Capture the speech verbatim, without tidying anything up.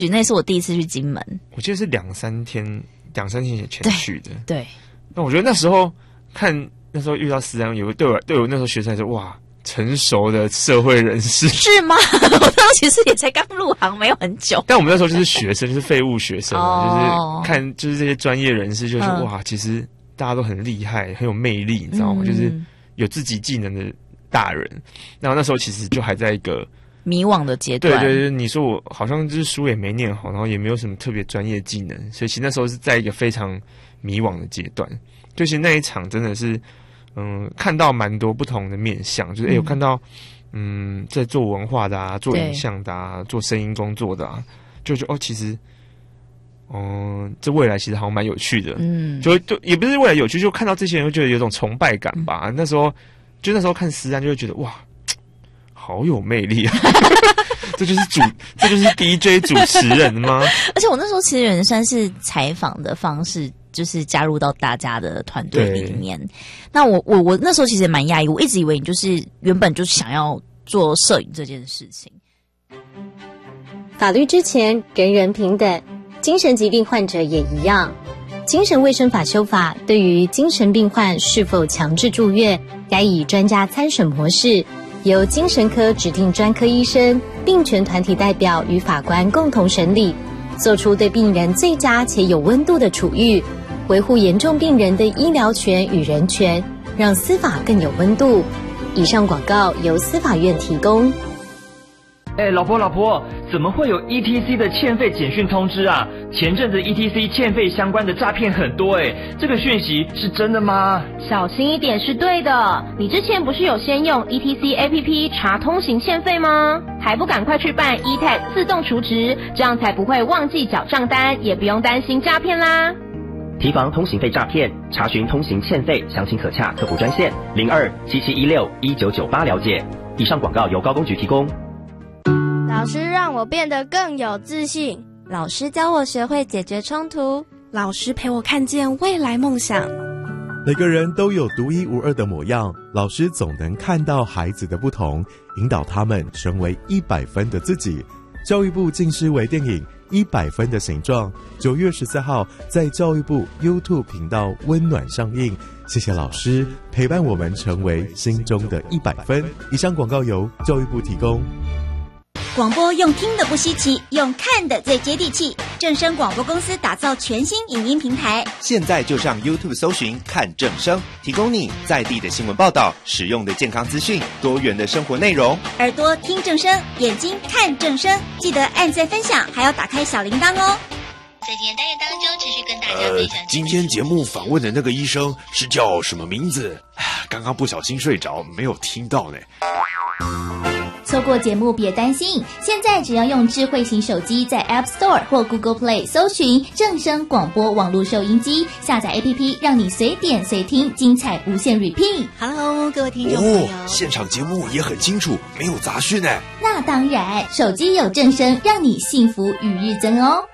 那是我第一次去金门， 我记得是两三天两三天前去的。 对， 那我觉得那时候看那时候遇到思安，有个对我对我那时候学生来说，哇，成熟的社会人士是吗？我那时候其实也才刚入行，没有很久。 但我们那时候就是学生，就是废物学生嘛， 哦、 就是看就是这些专业人士，就是、嗯、哇，其实大家都很厉害，很有魅力，你知道吗？嗯、就是有自己技能的大人。然后那时候其实就还在一个迷惘的阶段。 对对对，你说我好像就是书也没念好，然后也没有什么特别专业技能，所以其实那时候是在一个非常迷惘的阶段。就是那一场真的是。嗯，看到蛮多不同的面向，就是哎、欸，有看到嗯，在做文化的啊，做影像的啊，做声音工作的啊，就觉得哦，其实，嗯、呃，这未来其实好像蛮有趣的，嗯，就就也不是未来有趣，就看到这些人，就觉得有种崇拜感吧。嗯、那时候，就那时候看思安，就会觉得哇，好有魅力啊！这就是主，这就是 D J 主持人吗？ 而且我那时候其实也算是采访的方式。就是加入到大家的团队里面，那我我我那时候其实也蛮讶异，我一直以为你就是原本就想要做摄影这件事情。 法律之前人人平等，精神疾病患者也一样。精神卫生法修法对于精神病患是否强制住院，该以专家参审模式，由精神科指定专科医生、病权团体代表与法官共同审理，做出对病人最佳且有温度的处遇。维护严重病人的医疗权与人权，让司法更有温度。以上广告由司法院提供。 哎，老婆老婆，怎么会有 E T C 的欠费简讯通知啊？前阵子 E T C 欠费相关的诈骗很多哎，这个讯息是真的吗？ 小心一点是对的。你之前不是有先用 E T C A P P 查通行欠费吗？还不赶快去办 E T A G 自动储值，这样才不会忘记缴账单，也不用担心诈骗啦。 提防通行费诈骗，查询通行欠费，详情可洽客服专线零二七七一六一九九八了解。以上广告由高工局提供。 老师让我变得更有自信， 老师教我学会解决冲突， 老师陪我看见未来梦想。 每个人都有独一无二的模样，老师总能看到孩子的不同，引导他们成为一百分的自己。教育部近视微电影一百分的形状，九月十四号在教育部 YouTube 频道温暖上映。谢谢老师陪伴我们成为心中的一百分。以上广告由教育部提供。 广播用听的不稀奇，用看的最接地气。正声广播公司打造全新影音平台， 现在就上 YouTube 搜寻看正声，提供你在地的新闻报道、实用的健康资讯、多元的生活内容。 耳朵听正声，眼睛看正声，记得按赞分享，还要打开小铃铛哦。 在今天单元当中，持续跟大家分享、呃。 今天节目访问的那个医生是叫什么名字？刚刚不小心睡着，没有听到呢。 错过节目别担心，现在只要用智慧型手机在 App Store 或 Google Play 搜寻正声广播网络收音机，下载 A P P 让你随点随听，精彩无限 repeat。Hello， 各位听众朋友， 哦，现场节目也很清楚，没有杂讯呢。 那当然，手机有正声，让你幸福与日增哦。